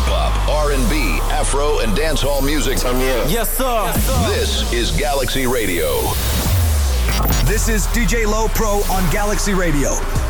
hip-hop, R&B, Afro, and dancehall music. Yes, sir. This is Galaxy Radio. This is DJ Low Pro on Galaxy Radio.